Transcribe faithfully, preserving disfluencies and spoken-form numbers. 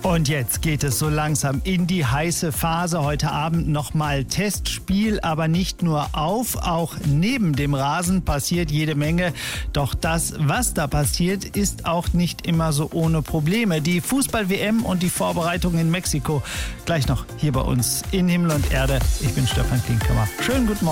Und jetzt geht es so langsam in die heiße Phase. Heute Abend nochmal Testspiel, aber nicht nur auf, auch neben dem Rasen passiert jede Menge. Doch das, was da passiert, ist auch nicht immer so ohne Probleme. Die Fußball-W M und die Vorbereitung in Mexiko. Gleich noch hier bei uns in Himmel und Erde. Ich bin Stefan Klinkhammer. Schönen guten Morgen.